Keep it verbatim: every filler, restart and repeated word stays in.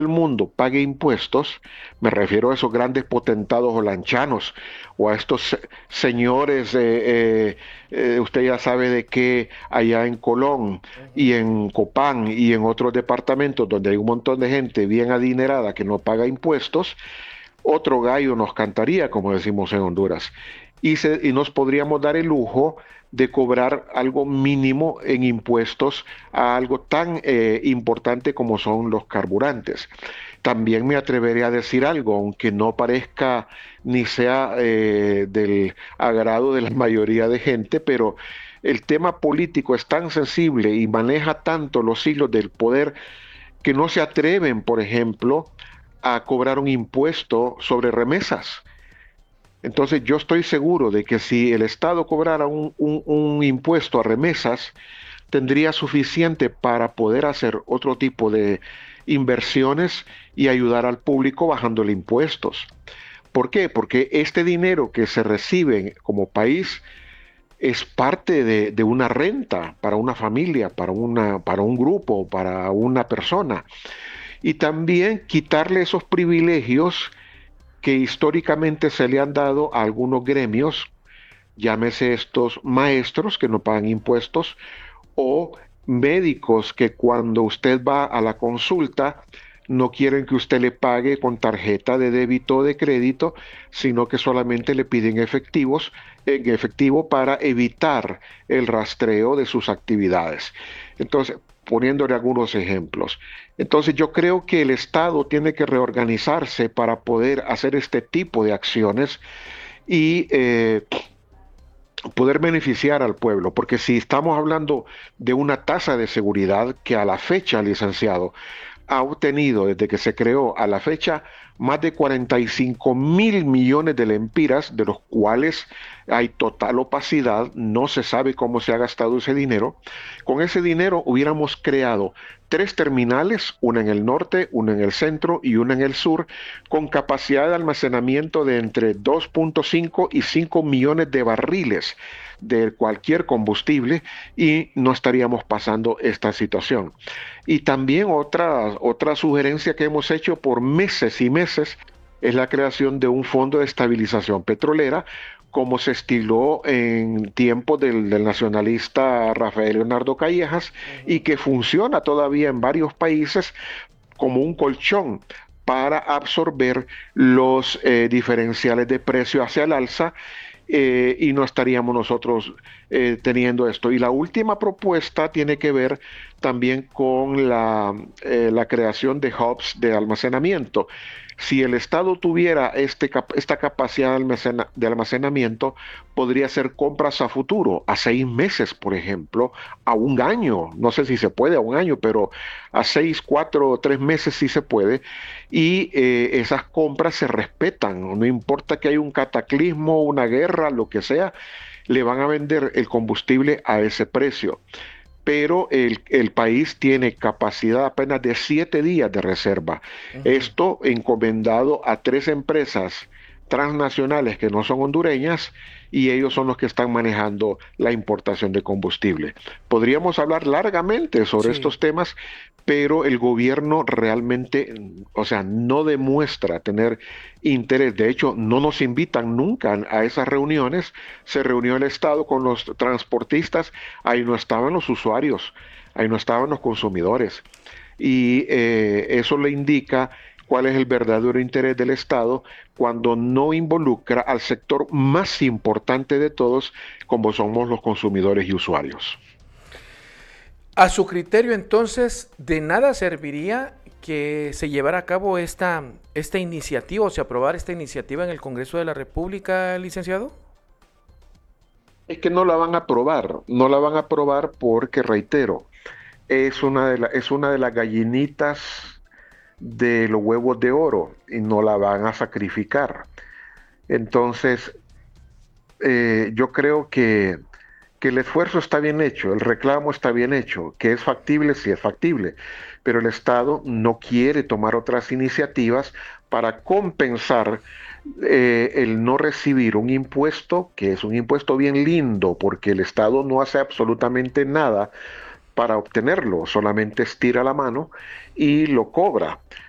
el mundo pague impuestos, me refiero a esos grandes potentados holanchanos o a estos se- señores, eh, eh, eh, usted ya sabe de que allá en Colón y Ujú. en Copán y en otros departamentos donde hay un montón de gente bien adinerada que no paga impuestos, otro gallo nos cantaría, como decimos en Honduras, y, se, y nos podríamos dar el lujo de cobrar algo mínimo en impuestos a algo tan eh, importante como son los carburantes. También me atreveré a decir algo, aunque no parezca ni sea eh, del agrado de la mayoría de gente, pero el tema político es tan sensible y maneja tanto los hilos del poder que no se atreven, por ejemplo, a cobrar un impuesto sobre remesas. Entonces yo estoy seguro de que si el Estado cobrara un, un, un impuesto a remesas, tendría suficiente para poder hacer otro tipo de inversiones y ayudar al público bajándole impuestos. ¿Por qué? Porque este dinero que se recibe como país es parte de, de una renta para una familia, para, una, para un grupo, para una persona. Y también quitarle esos privilegios que históricamente se le han dado a algunos gremios, llámese estos maestros que no pagan impuestos o médicos que cuando usted va a la consulta no quieren que usted le pague con tarjeta de débito o de crédito, sino que solamente le piden efectivos, en efectivo para evitar el rastreo de sus actividades. Entonces, poniéndole algunos ejemplos. Entonces, yo creo que el Estado tiene que reorganizarse para poder hacer este tipo de acciones y eh, poder beneficiar al pueblo, porque si estamos hablando de una tasa de seguridad que a la fecha, licenciado, ha obtenido desde que se creó a la fecha más de cuarenta y cinco mil millones de lempiras, de los cuales hay total opacidad, no se sabe cómo se ha gastado ese dinero. Con ese dinero hubiéramos creado tres terminales, una en el norte, una en el centro y una en el sur, con capacidad de almacenamiento de entre dos punto cinco y cinco millones de barriles de cualquier combustible y no estaríamos pasando esta situación. Y también otra, otra sugerencia que hemos hecho por meses y meses es la creación de un fondo de estabilización petrolera, como se estiló en tiempos del, del nacionalista Rafael Leonardo Callejas y Ujú. que funciona todavía en varios países como un colchón para absorber los eh, diferenciales de precio hacia el alza eh, y no estaríamos nosotros eh, teniendo esto. Y la última propuesta tiene que ver también con la, eh, la creación de hubs de almacenamiento. Si el Estado tuviera este, esta capacidad de, almacena, de almacenamiento, podría hacer compras a futuro, a seis meses, por ejemplo, a un año. No sé si se puede a un año, pero a seis, cuatro o tres meses sí se puede. Y eh, esas compras se respetan. No importa que haya un cataclismo, una guerra, lo que sea, le van a vender el combustible a ese precio, pero el, el, país tiene capacidad apenas de siete días de reserva. Ujú. Esto encomendado a tres empresas transnacionales que no son hondureñas y ellos son los que están manejando la importación de combustible. Podríamos hablar largamente sobre Sí. estos temas, pero el gobierno realmente, o sea, no demuestra tener interés. De hecho, no nos invitan nunca a esas reuniones. Se reunió el Estado con los transportistas, ahí no estaban los usuarios, ahí no estaban los consumidores. Y eh, eso le indica cuál es el verdadero interés del Estado cuando no involucra al sector más importante de todos, como somos los consumidores y usuarios. A su criterio, entonces, de nada serviría que se llevara a cabo esta, esta iniciativa o se aprobara esta iniciativa en el Congreso de la República, licenciado. Es que no la van a aprobar, no la van a aprobar porque, reitero, es una de, la, es una de las gallinitas de los huevos de oro y no la van a sacrificar. Entonces, eh, yo creo que, que el esfuerzo está bien hecho, el reclamo está bien hecho, que es factible, sí es factible, pero el Estado no quiere tomar otras iniciativas para compensar eh, el no recibir un impuesto, que es un impuesto bien lindo, porque el Estado no hace absolutamente nada para obtenerlo, solamente estira la mano y lo cobra.